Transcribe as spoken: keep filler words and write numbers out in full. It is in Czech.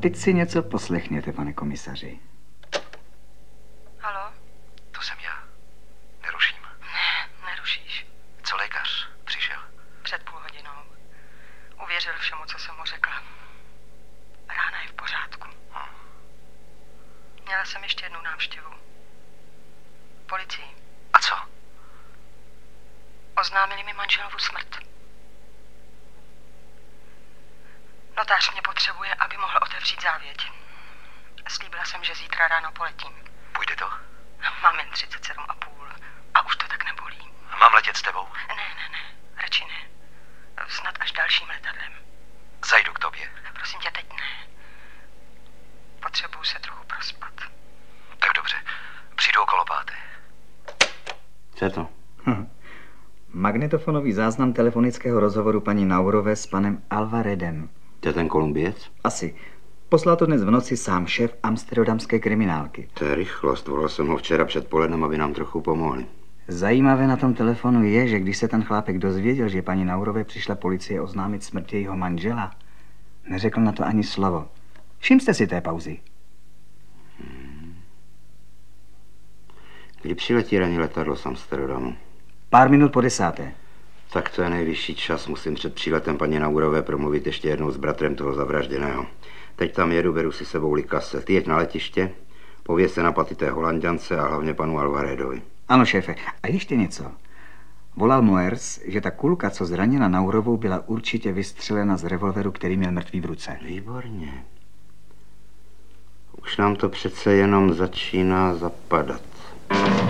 teď si něco poslechněte, pane komisaři. Haló? To jsem já. Neruším. Ne, nerušíš. Co lékař? Přišel? Před půl hodinou. Uvěřil všemu, co jsem mu řekla. Rána je v pořádku. Hm. Měla jsem ještě jednu návštěvu. Policii. A co? Oznámili mi manželovu smrt. Notář mě potřebuje, aby mohl otevřít závěť. Slíbila jsem, že zítra ráno poletím. Půjde to? Mám jen třicet sedm a půl a už to tak nebolí. Mám letět s tebou? Ne, ne, ne, radši ne. Snad až dalším letadlem. Zajdu k tobě. Prosím tě, teď ne. Potřebuju se trochu prospat. Tak dobře. Přijdu okolo páté. Co je to? Hm. Magnetofonový záznam telefonického rozhovoru paní Naurové s panem Alvaredem. To je ten Kolumbiec? Asi. Poslal to dnes v noci sám šéf amsterdamské kriminálky. To je rychlost. Volal jsem ho včera před polednem, aby nám trochu pomohli. Zajímavé na tom telefonu je, že když se ten chlápek dozvěděl, že paní Naurové přišla policie oznámit smrt jejího manžela, neřekl na to ani slovo. Všimste si té pauzy. Hmm. Kdy přiletí ranní letadlo z Amsterdamu? Pár minut po desáté. Tak to je nejvyšší čas. Musím před příletem paní Naurové promluvit ještě jednou s bratrem toho zavražděného. Teď tam jedu, beru si sebou Likase. Ty jeď na letiště, pověz se na paty té Holanďance a hlavně panu Alvaredovi. Ano, šéfe. A ještě něco. Volal Moers, že ta kulka, co zranila Naurovou, byla určitě vystřelena z revolveru, který měl mrtvý v ruce. Výborně. Už nám to přece jenom začíná zapadat.